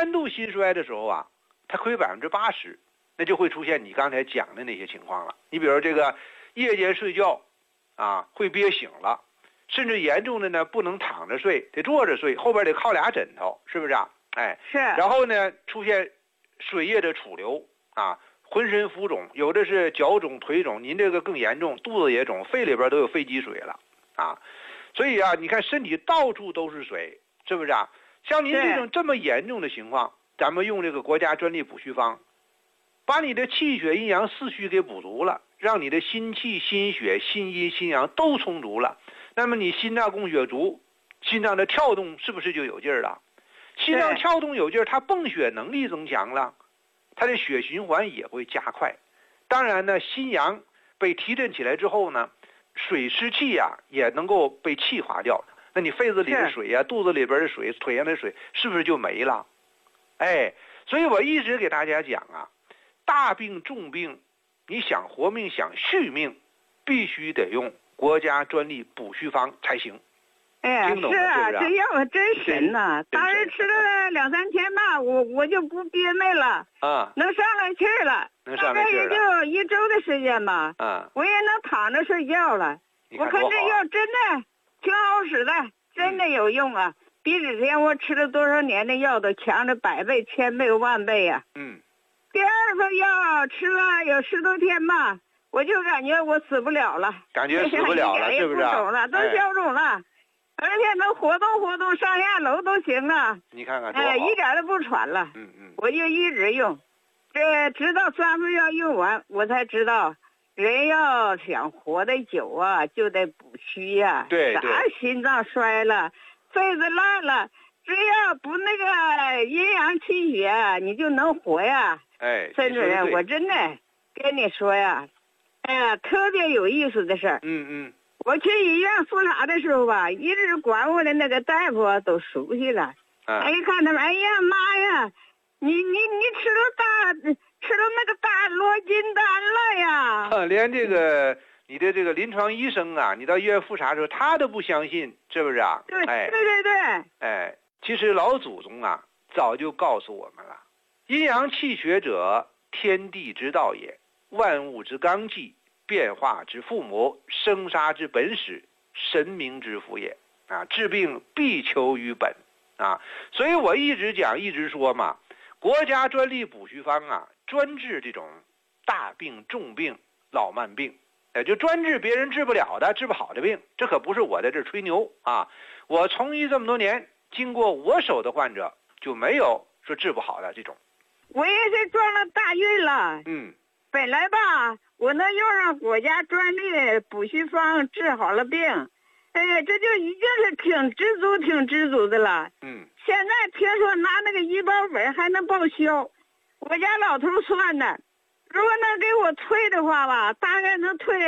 3度心衰的时候啊，它亏80%，那就会出现你刚才讲的那些情况了。你比如这个夜间睡觉啊会憋醒了，甚至严重的呢不能躺着睡，得坐着睡，后边得靠俩枕头，是不是啊？哎， 是。 然后呢出现水液的储留啊，浑身浮肿，有的是脚肿腿肿，您这个更严重，肚子也肿，肺里边都有肺积水了啊。所以啊，你看身体到处都是水，是不是啊？像您这么严重的情况，咱们用这个国家专利补虚方，把你的气血阴阳四虚给补足了，让你的心气心血心阴心阳都充足了，那么你心脏供血足，心脏的跳动是不是就有劲儿了？心脏跳动有劲儿，它泵血能力增强了，它的血循环也会加快。当然呢，心阳被提振起来之后呢，水湿气呀也能够被气化掉。那你肺子里的水呀，肚子里边的水，腿上的水，是不是就没了？哎，所以我一直给大家讲啊，大病重病，你想活命想续命，必须得用国家专利补虚方才行。 哎，是啊，这药真神呐！当时吃了2、3天吧，我就不憋闷了啊，能上来气儿了。大概也就1周的时间吧。啊，我也能躺着睡觉了。我看这药真的挺好使的，真的有用啊！比之前我吃了多少年的药都强着100倍、1000倍、10000倍呀。第二个药吃了有10多天吧，我就感觉我死不了了， 感觉死不了了，是不是？ 肿了，都消肿了。而且能活动活动，上下楼都行啊！ 你看看，哎， 一点都不喘了。我就一直用，这直到3副药用完，我才知道，人要想活得久啊，就得补虚呀。 对。 啥心脏衰了，肺子烂了，只要补那个阴阳气血，你就能活呀。 哎， 孙主任，我真的跟你说呀，哎呀，特别有意思的事儿。我去医院复查的时候吧，一直管我的那个大夫都熟悉了。一看他们，哎呀妈呀，你吃了那个大罗金丹了呀！ 连这个你的这个临床医生啊，你到医院复查的时候，他都不相信，是不是啊？ 对， 哎， 对。 哎，其实老祖宗啊，早就告诉我们了，阴阳气血者，天地之道也，万物之纲纪。变化之父母，生杀之本始，神明之父也啊！治病必求于本啊！所以我一直讲，一直说嘛，国家专利补虚方啊，专治这种大病、重病、老慢病，就专治别人治不了的、治不好的病。这可不是我在这吹牛啊！我从医这么多年，经过我手的患者就没有说治不好的这种。 我也是撞了大运了。本来吧，我能用上国家专利补虚方治好了病，哎呀，这就已经是挺知足的了。现在听说拿那个医保本还能报销，我家老头算的，如果能给我退的话吧，大概能退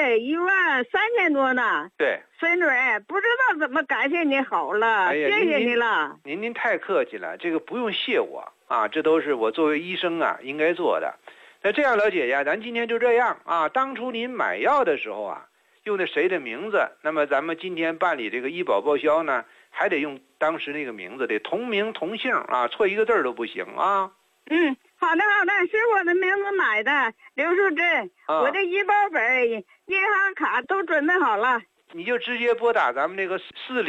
13000多呢。 对， 孙主任，不知道怎么感谢你好了，谢谢你了。 您太客气了，这个不用谢我啊，这都是我作为医生啊应该做的。那这样，老姐姐，咱今天就这样啊。当初您买药的时候啊，用的谁的名字？那么咱们今天办理这个医保报销呢，还得用当时那个名字，得同名同姓啊，错一个字都不行啊。 好的，是我的名字买的，刘淑珍。我的医保本、银行卡都准备好了。 你就直接拨打咱们这个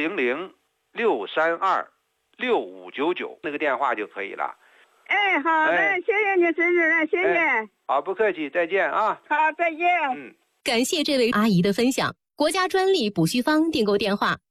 400-632-6599那个电话就可以了。 哎，好的，谢谢你，孙主任，谢谢。 好，不客气，再见啊。 好，再见。 感谢这位阿姨的分享。国家专利补虚方订购电话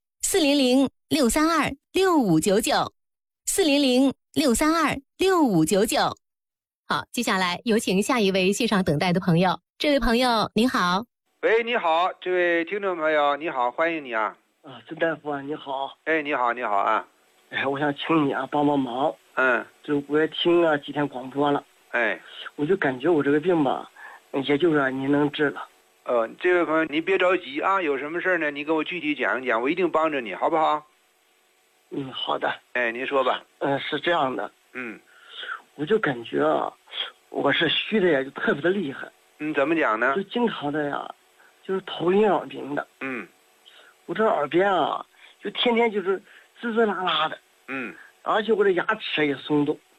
：400-632-6599，400-632-6599。好，接下来有请下一位线上等待的朋友。这位朋友您好。 喂，你好，这位听众朋友你好，欢迎你啊。 孙大夫啊，你好。 哎，你好啊。 哎，我想请你啊帮忙。就我也听了几天广播了。我就感觉我这个病吧，也就是你能治了。 这位朋友，你别着急啊，有什么事呢？你跟我具体讲一讲，我一定帮着你，好不好？ 好的。 您说吧。 是这样的。我就感觉啊，我是虚的呀，就特别的厉害。 怎么讲呢？ 就经常的呀，就是头晕耳鸣的。我这耳边啊，就天天就是滋滋啦啦的。而且我的牙齿也松动。